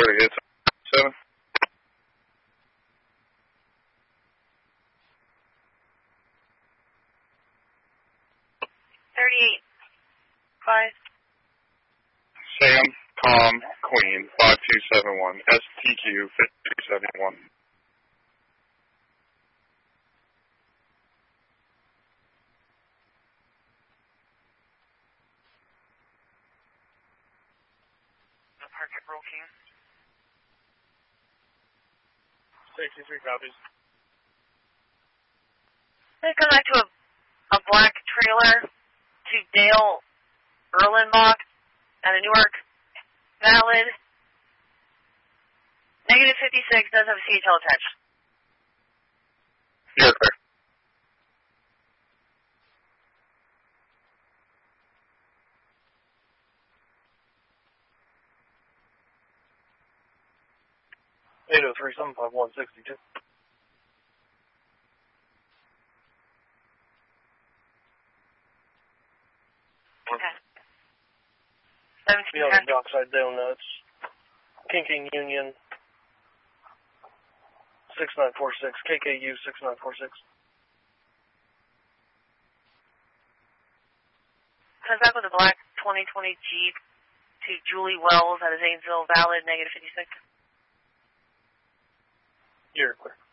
30, it's 7. 38. 5. Sam, Tom, Queen, 5271, STQ 5271. Park at Roll King. 63 copies. They come back to a black trailer to Dale Erlenbach at a Newark Valid. Negative 56 does have a CHL attached. You're clear. Eight 803-751-62. Okay. Be on the dockside donuts. King Union 6946. KKU 6946. Comes back with a black 2020 Jeep to Julie Wells at a Zanesville Valid, negative 56. You're clear.